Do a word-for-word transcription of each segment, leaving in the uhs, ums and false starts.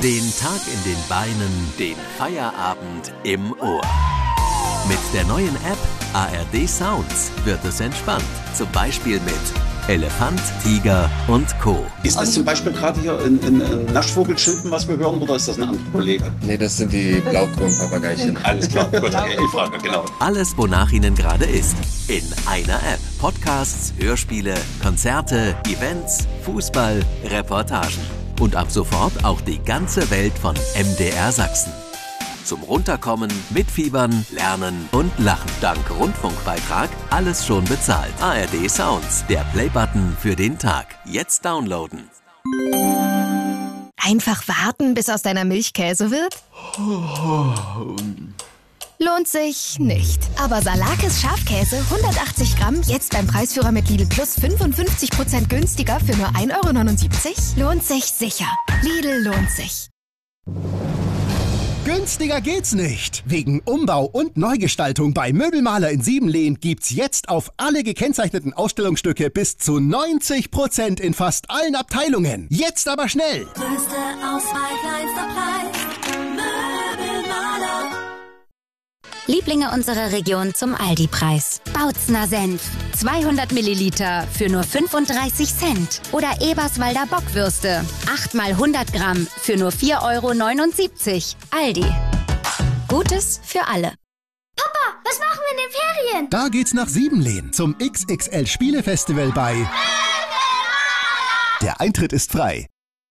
Den Tag in den Beinen, den Feierabend im Ohr. Mit der neuen App A R D Sounds wird es entspannt. Zum Beispiel mit Elefant, Tiger und Co. Ist das zum Beispiel gerade hier ein, ein, ein Naschvogelschilpen, was wir hören, oder ist das ein anderer Kollege? Nee, das sind die Blaukronpapageien. Alles klar, gut, ich frage, genau. Alles, wonach Ihnen gerade ist. In einer App. Podcasts, Hörspiele, Konzerte, Events, Fußball, Reportagen. Und ab sofort auch die ganze Welt von M D R Sachsen. Zum Runterkommen, Mitfiebern, Lernen und Lachen. Dank Rundfunkbeitrag alles schon bezahlt. A R D Sounds, der Playbutton für den Tag. Jetzt downloaden. Einfach warten, bis aus deiner Milch Käse wird? Lohnt sich nicht. Aber Salakis Schafkäse hundertachtzig Gramm jetzt beim Preisführer mit Lidl Plus fünfundfünfzig Prozent günstiger für nur ein Euro neunundsiebzig? Lohnt sich sicher. Lidl lohnt sich. Günstiger geht's nicht. Wegen Umbau und Neugestaltung bei Möbelmaler in Siebenlehn gibt's jetzt auf alle gekennzeichneten Ausstellungsstücke bis zu neunzig Prozent in fast allen Abteilungen. Jetzt aber schnell! Größte Auswahl, kleinster Preis. Möbelmaler. Lieblinge unserer Region zum Aldi-Preis. Bautzner Senf. zweihundert Milliliter für nur fünfunddreißig Cent. Oder Eberswalder Bockwürste. acht mal hundert Gramm für nur vier Euro neunundsiebzig. Aldi. Gutes für alle. Papa, was machen wir in den Ferien? Da geht's nach Siebenlehn zum X X L Spielefestival bei... Der Eintritt ist frei.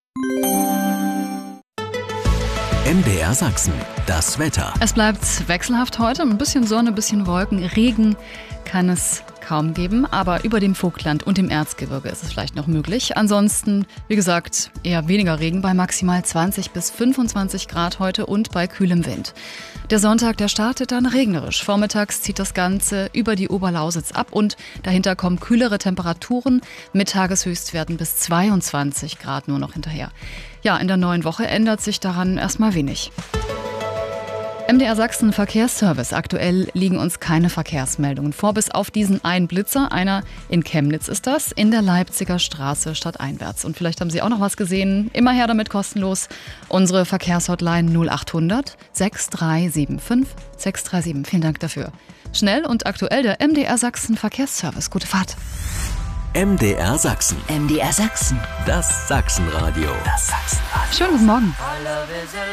M D R Sachsen, das Wetter. Es bleibt wechselhaft heute, ein bisschen Sonne, ein bisschen Wolken, Regen kann es kaum geben, aber über dem Vogtland und dem Erzgebirge ist es vielleicht noch möglich. Ansonsten, wie gesagt, eher weniger Regen bei maximal zwanzig bis fünfundzwanzig Grad heute und bei kühlem Wind. Der Sonntag, der startet dann regnerisch. Vormittags zieht das Ganze über die Oberlausitz ab und dahinter kommen kühlere Temperaturen mit Tageshöchstwerten bis zweiundzwanzig Grad nur noch hinterher. Ja, in der neuen Woche ändert sich daran erstmal wenig. M D R Sachsen Verkehrsservice. Aktuell liegen uns keine Verkehrsmeldungen vor, bis auf diesen einen Blitzer. Einer in Chemnitz ist das, in der Leipziger Straße stadteinwärts. Und vielleicht haben Sie auch noch was gesehen. Immer her damit kostenlos. Unsere Verkehrshotline null achthundert sechs drei sieben fünf sechs drei sieben. Vielen Dank dafür. Schnell und aktuell der M D R Sachsen Verkehrsservice. Gute Fahrt. M D R Sachsen. M D R Sachsen. Das Sachsenradio. Das Sachsenradio. Schönen guten Morgen.